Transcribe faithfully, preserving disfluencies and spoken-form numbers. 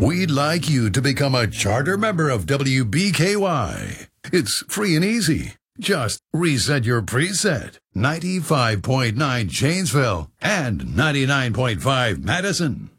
We'd like you to become a charter member of W B K Y. It's free and easy. Just reset your preset. ninety-five point nine Janesville and ninety-nine point five Madison.